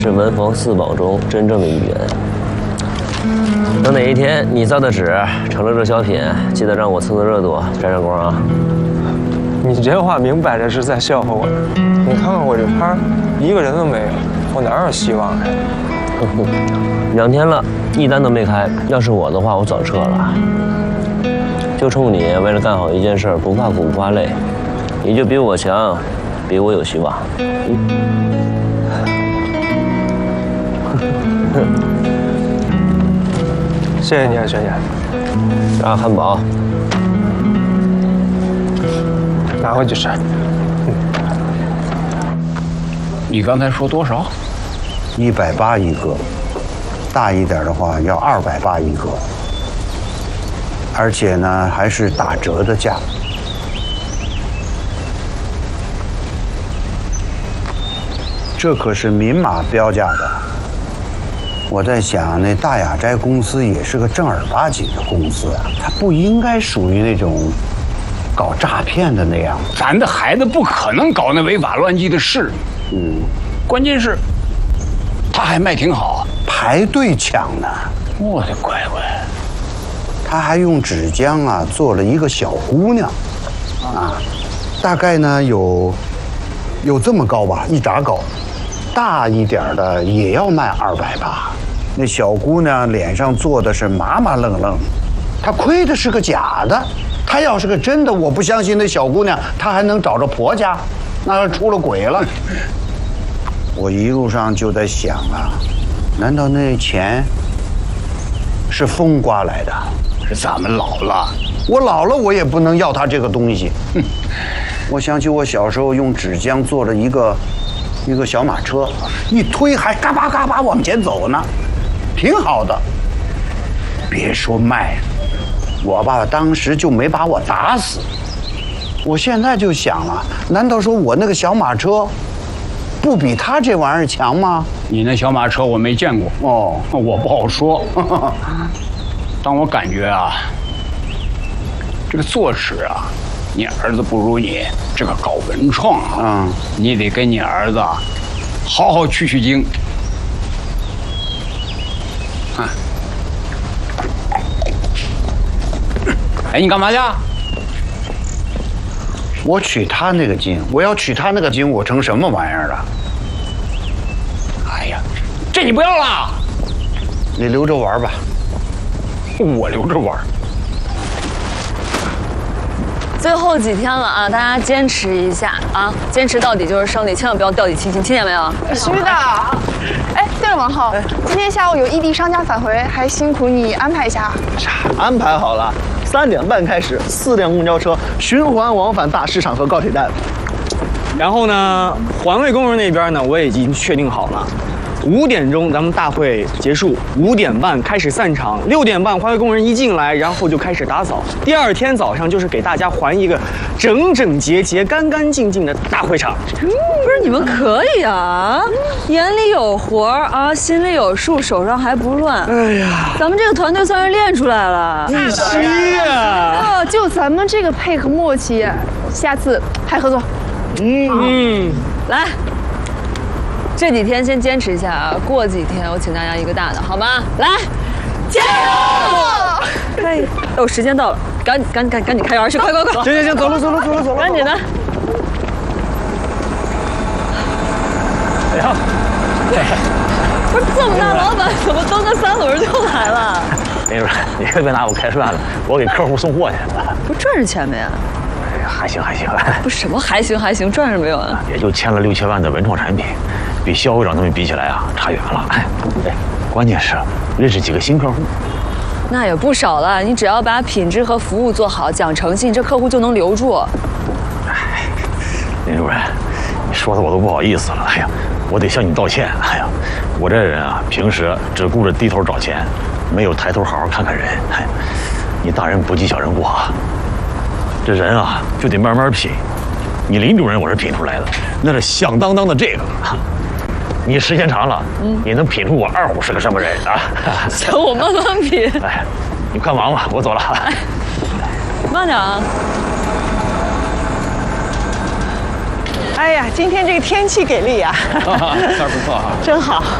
是文房四宝中真正的一员。等哪一天你造的纸成了热销品，记得让我蹭蹭热度，沾沾光啊！ 你这话明摆着是在笑话我。你看看我这摊儿，一个人都没有，我哪有希望呀 ？2天了，一单都没开。要是我的话，我早撤了。就冲你为了干好一件事不怕苦不怕累，你就比我强，比我有希望。 谢谢你啊，学姐。 啊，汉堡， 拿回去吃。 你刚才说多少 ？180一个，大一点的话要280一个，而且呢还是打折的价。这可是明码标价的。我在想，那大雅斋公司也是个正儿八经的公司啊，它不应该属于那种搞诈骗的那样。 咱的孩子不可能搞那违法乱纪的事。关键是，他还卖挺好， 排队抢呢。 我的乖乖！ 他还用纸浆啊做了一个小姑娘，啊，大概呢有这么高吧，一拃高，大一点的也要卖280。那小姑娘脸上做的是麻麻愣愣，她亏的是个假的。她要是个真的，我不相信那小姑娘她还能找着婆家，那出了轨了。我一路上就在想啊，难道那钱是风刮来的？ 是咱们老了， 我老了我也不能要她这个东西。我想起我小时候用纸浆做了一个小马车，一推还嘎巴嘎巴往前走呢，挺好的。别说卖了，我爸爸当时就没把我打死。我现在就想了，难道说我那个小马车不比他这玩意儿强吗？ 你那小马车我没见过哦， 我不好说。但我感觉啊，这个做纸啊，你儿子不如你这个搞文创啊，你得跟你儿子好好取经。啊，哎，你干嘛去？ 我取他那个经，我要取他那个经，我成什么玩意儿了？ 哎呀，这你不要了， 你留着玩吧。 我留着玩。 最后几天了啊，大家坚持一下啊，坚持到底就是胜利，千万不要掉以轻心，听见没有？ 必须的。哎，对了，王浩，今天下午有异地商家返回，还辛苦你安排一下。 安排好了，3点半开始，4辆公交车循环往返大市场和高铁站。 然后呢，环卫工人那边呢，我也已经确定好了。5点钟咱们大会结束，5点半开始散场，6点半环卫工人一进来，然后就开始打扫。第2天早上就是给大家还一个整整洁洁、干干净净的大会场。 不是你们可以啊，眼里有活啊，心里有数，手上还不乱。哎呀，咱们这个团队算是练出来了。 必须啊！ 就咱们这个配合默契，下次还合作。 来。这几天先坚持一下啊，过几天我请大家一个大的，好吗？来，加油！可以。哦，时间到了，赶紧开园去，快！ 行，走了， 赶紧的。 哎呀， 不是这么大老板，怎么蹬个3轮就来了？ 林主任，你可别拿我开涮了，我给客户送货去。 不赚着钱没啊？ 还行。 不是什么还行，赚着没有啊？ 也就签了6、7万的文创产品，比肖会长他们比起来啊，差远了。哎，关键是认识几个新客户， 那也不少了。你只要把品质和服务做好，讲诚信，这客户就能留住。 哎，林主任，你说的我都不好意思了。哎呀，我得向你道歉。哎呀，我这人啊，平时只顾着低头找钱，没有抬头好好看看人。哎，你大人不计小人过啊。这人啊，就得慢慢品。你林主任我是品出来的，那是响当当的这个。你时间长了，你能品出我2虎是个什么人啊？ 行，我慢慢品。 哎，你快忙吧，我走了。 哎，慢点啊。 哎呀，今天这个天气给力啊， 这儿不错哈， 真好。